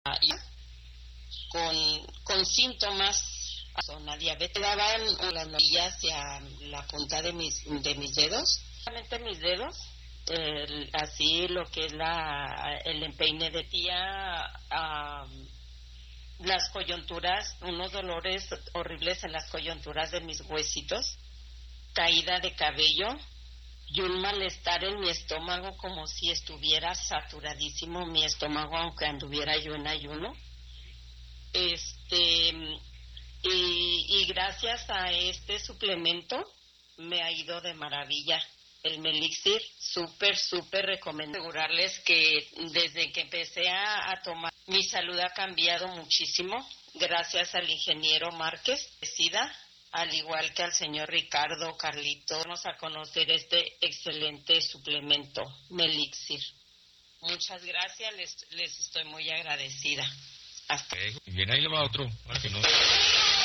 con síntomas. Zona diabetes, daban las nodillas hacia la punta de mis dedos, solamente mis dedos, así lo que es el empeine de tía, las coyunturas, unos dolores horribles en las coyunturas de mis huesitos, caída de cabello y un malestar en mi estómago como si estuviera saturadísimo mi estómago aunque anduviera yo en ayuno. Y gracias a este suplemento me ha ido de maravilla. El Melixir, súper recomendable. Asegurarles que desde que empecé a tomar, mi salud ha cambiado muchísimo. Gracias al ingeniero Márquez, al igual que al señor Ricardo, Carlito, vamos a conocer este excelente suplemento Melixir. Muchas gracias, les estoy muy agradecida. Hasta. Bien, ahí le va otro, para que no...